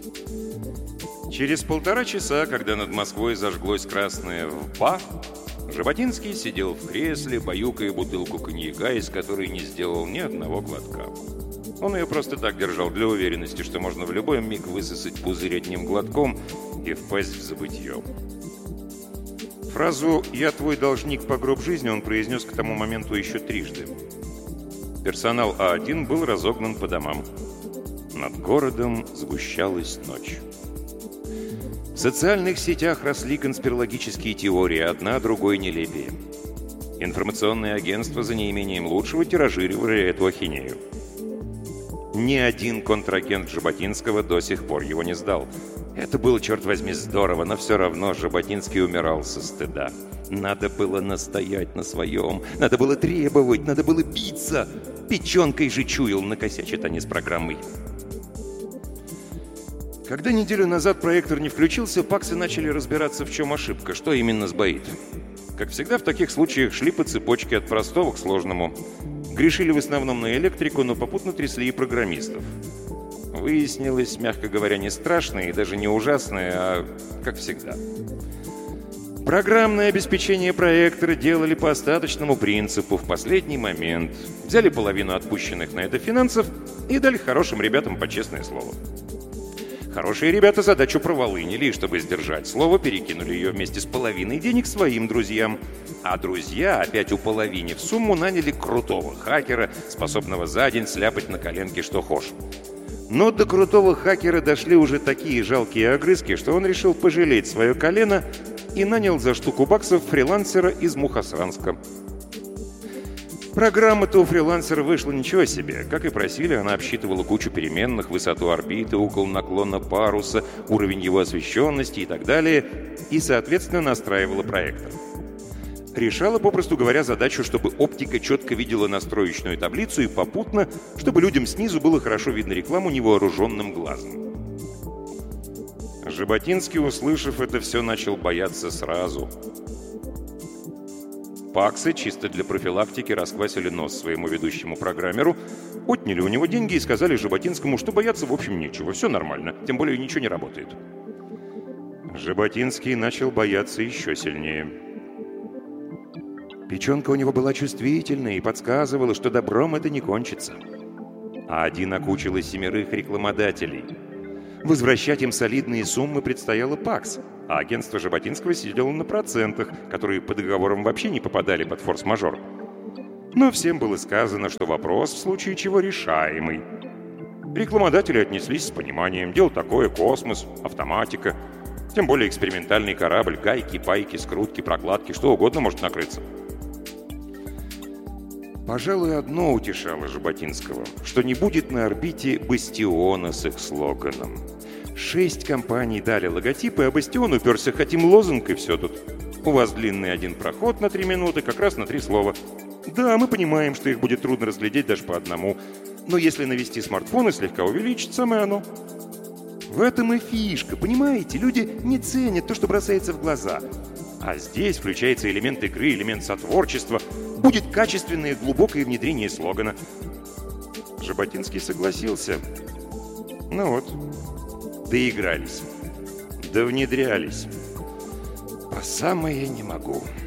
Через 1,5 часа, когда над Москвой зажглось красное ВПА, Жаботинский сидел в кресле, баюкая бутылку коньяка, из которой не сделал ни одного глотка. Он ее просто так держал для уверенности, что можно в любой миг высосать пузырь одним глотком и впасть в забытье. Фразу «Я твой должник по гроб жизни» он произнес к тому моменту еще трижды. Персонал А1 был разогнан по домам. Над городом сгущалась ночь. В социальных сетях росли конспирологические теории, одна другой нелепее. Информационные агентства за неимением лучшего тиражировали эту ахинею. Ни один контрагент Жаботинского до сих пор его не сдал. Это было, черт возьми, здорово, но все равно Жаботинский умирал со стыда. Надо было настоять на своем, надо было требовать, надо было биться. Печенкой же чуял, накосячит они с программой. Когда неделю назад проектор не включился, паксы начали разбираться, в чем ошибка, что именно сбоит. Как всегда в таких случаях шли по цепочке от простого к сложному. Грешили в основном на электрику, но попутно трясли и программистов. Выяснилось, мягко говоря, не страшное и даже не ужасное, а как всегда. Программное обеспечение проектора делали по остаточному принципу в последний момент. Взяли половину отпущенных на это финансов и дали хорошим ребятам по честное слово. Хорошие ребята задачу проволынили, и чтобы сдержать слово, перекинули ее вместе с половиной денег своим друзьям. А друзья, опять уполовинив сумму, наняли крутого хакера, способного за день сляпать на коленке что хошь. Но до крутого хакера дошли уже такие жалкие огрызки, что он решил пожалеть свое колено и нанял за штуку баксов фрилансера из Мухосранска. Программа-то у фрилансера вышла ничего себе. Как и просили, она обсчитывала кучу переменных, высоту орбиты, угол наклона паруса, уровень его освещенности и так далее, и, соответственно, настраивала проектор. Решала, попросту говоря, задачу, чтобы оптика четко видела настроечную таблицу и попутно, чтобы людям снизу было хорошо видно рекламу невооруженным глазом. Жаботинский, услышав это все, начал бояться сразу. Паксы чисто для профилактики расквасили нос своему ведущему программеру, отняли у него деньги и сказали Жаботинскому, что бояться в общем нечего, все нормально, тем более ничего не работает. Жаботинский начал бояться еще сильнее. Печенка у него была чувствительная и подсказывала, что добром это не кончится. А1 окучила 7 рекламодателей. Возвращать им солидные суммы предстояло ПАКС, а агентство Жаботинского сидело на процентах, которые по договорам вообще не попадали под форс-мажор. Но всем было сказано, что вопрос в случае чего решаемый. Рекламодатели отнеслись с пониманием. Дело такое, космос, автоматика. Тем более экспериментальный корабль, гайки, пайки, скрутки, прокладки, что угодно может накрыться. Пожалуй, одно утешало Жаботинского, что не будет на орбите «Бастиона» с их слоганом. 6 компаний дали логотипы, а «Бастион» уперся «Хотим лозунг» и все тут. У вас длинный один проход на 3 минуты, как раз на 3 слова. Да, мы понимаем, что их будет трудно разглядеть даже по одному, но если навести смартфон и слегка увеличить, самое оно. В этом и фишка, понимаете? Люди не ценят то, что бросается в глаза. А здесь включается элемент игры, элемент сотворчества. Будет качественное и глубокое внедрение слогана. Жаботинский согласился. Ну вот, доигрались, довнедрялись. По самое не могу.